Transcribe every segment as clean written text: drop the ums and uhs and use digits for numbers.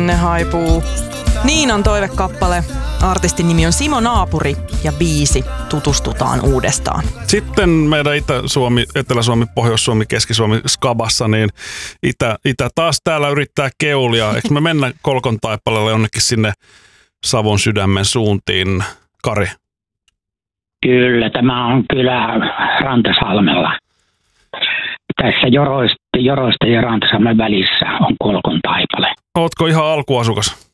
sinne haipuu Niinan toivekappale. Artistin nimi on Simo Naapuri ja biisi Tutustutaan uudestaan. Sitten meidän Itä-Suomi, Etelä-Suomi, Pohjois-Suomi, Keski-Suomi skabassa, niin Itä taas täällä yrittää keulia. Eikö me mennä Kolkon taipaleelle jonnekin sinne Savon sydämen suuntiin, Kari? Kyllä, tämä on kylä Rantasalmella. Tässä Joroista ja Rantasalmen välissä on Kolkon taipale. Ootko ihan alkuasukas?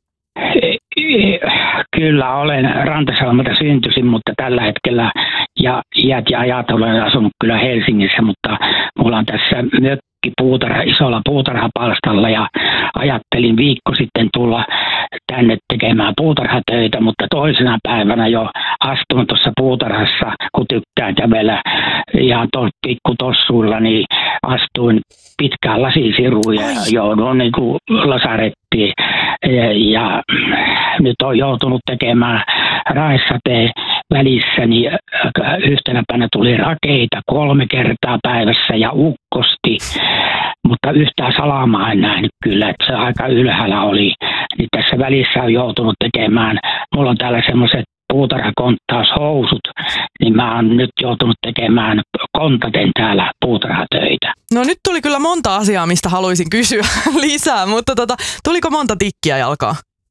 Kyllä, olen Rantasalmelta syntyisin, mutta tällä hetkellä iät ja ajat olen asunut kyllä Helsingissä, mutta mulla on tässä mökki isolla puutarhapalstalla ja ajattelin viikko sitten tulla tänne tekemään puutarhatöitä, mutta toisena päivänä jo astun tuossa puutarhassa, kun tykkään kävellä ihan pikkutossuilla, niin astuin pitkään lasisiruun ja joudun niin kuin lasarettiin. Ja nyt on joutunut tekemään raissateen välissä, niin yhtenä päivänä tuli rakeita 3 kertaa päivässä ja ukkosti, mutta yhtään salamaa en nähnyt kyllä, että se aika ylhäällä oli. Niin tässä välissä on joutunut tekemään, mulla on täällä semmoiset puutarhakonttaushousut, niin mä oon nyt joutunut tekemään kontaten täällä puutarhatöitä. No nyt tuli kyllä monta asiaa, mistä haluaisin kysyä lisää, mutta tuliko monta tikkiä jalkaa?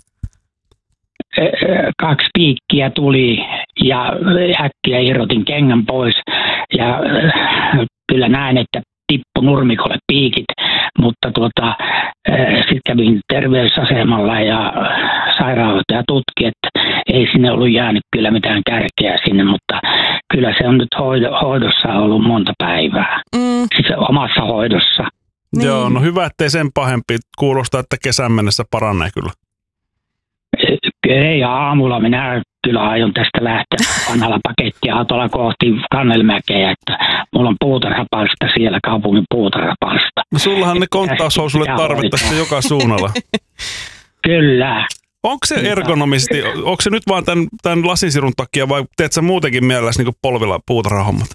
2 piikkiä tuli ja äkkiä irrotin kengän pois ja kyllä näen, että tippu nurmikolle piikit, mutta sitten kävin terveysasemalla ja sairaanhoitaja tutki, että ei sinne ollut jäänyt kyllä mitään kärkeä sinne, mutta kyllä se on nyt hoidossa ollut monta päivää, siis omassa hoidossa. Niin. Joo, no hyvä, ettei sen pahempi. Kuulostaa, että kesän mennessä paranee kyllä. Ei, aamulla minä kyllä aion tästä lähteä vanhalla pakettiautolla kohti Kannelmäkeä, että mulla on puutarhapalsta siellä, kaupungin puutarhapalsta. No sullahan ne konttaushousulle tarvetta sitten joka suunnalla. Kyllä. Onko se ergonomisesti, onko se nyt vaan tämän lasisirun takia vai teet sä muutenkin mielelläsi niin polvilla puutarhahommat?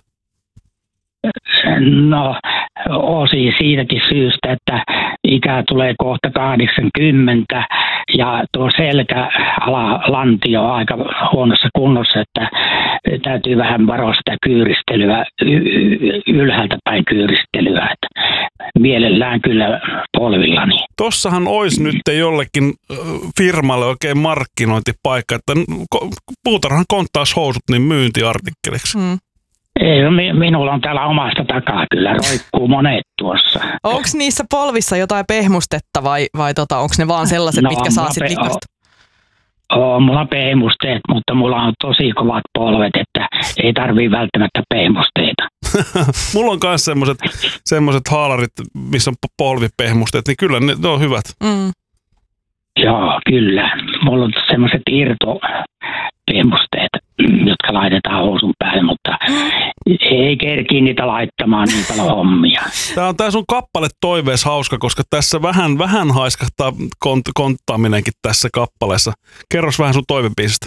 No, osin siitäkin syystä, että ikä tulee kohta 80 ja tuo selkäalalantio on aika huonossa kunnossa, että täytyy vähän varoa sitä kyyristelyä, ylhäältä päin kyyristelyä, että mielellään kyllä polvillani. Tossahan olisi nyt jollekin firmalle oikein markkinointipaikka, että puutarhan konttaushousut niin myyntiartikkeliksi. Ei, minulla on täällä omasta takaa kyllä, roikkuu monet tuossa. Onko niissä polvissa jotain pehmustetta vai onko ne vaan sellaiset, mitkä saa sitten likasta? Mulla on pehmusteet, mutta mulla on tosi kovat polvet, että ei tarvii välttämättä pehmusteita. Mulla on myös semmoiset haalarit, missä on polvipehmusteet, niin kyllä ne on hyvät. Joo, kyllä. Mulla on semmoiset irtopehmusteet, jotka laitetaan housun päälle, mutta ei kerkiä niitä laittamaan niin paljon hommia. Tää sun kappale toivees hauska, koska tässä vähän haiskahtaa konttaaminenkin tässä kappaleessa. Kerros vähän sun toivebiisistä.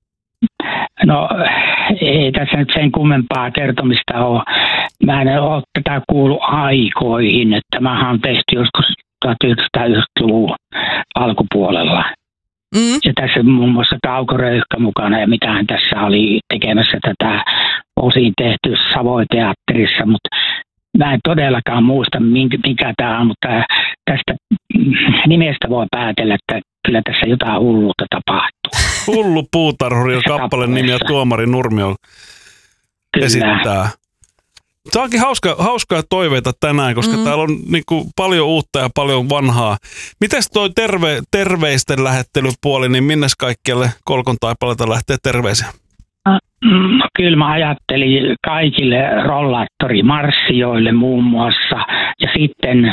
No ei tässä nyt sen kummempaa kertomista ole. Mä en ole tätä kuullut aikoihin, että mähän on tehty joskus 1990-luvun alkupuolella. Ja tässä muun muassa Kaukoröyhkä mukana ja mitähän tässä oli tekemässä tätä osin tehty Savoiteatterissa, mutta mä en todellakaan muista mikä tämä on, mutta tästä nimestä voi päätellä, että kyllä tässä jotain hulluutta tapahtuu. Hullu puutarhuri on kappaleen nimi ja Tuomari Nurmio esittää. Tämä onkin hauskaa toiveita tänään, koska täällä on niinku paljon uutta ja paljon vanhaa. Mites toi terveisten lähettelypuoli, niin minnes kaikkialle Kolkon taipaleelta lähtee terveisiä? No, kyllä mä ajattelin kaikille rollaattorimarssijoille muun muassa ja sitten